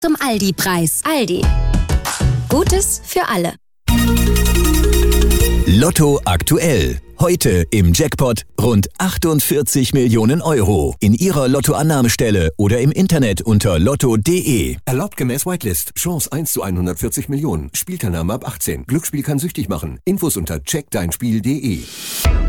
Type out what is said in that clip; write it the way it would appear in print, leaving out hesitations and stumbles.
zum Aldi-Preis. Aldi. Gutes für alle. Lotto aktuell. Heute im Jackpot rund 48 Millionen Euro. In Ihrer Lottoannahmestelle oder im Internet unter lotto.de. Erlaubt gemäß Whitelist. Chance 1 zu 140 Millionen. Spielteilnahme ab 18. Glücksspiel kann süchtig machen. Infos unter checkdeinspiel.de.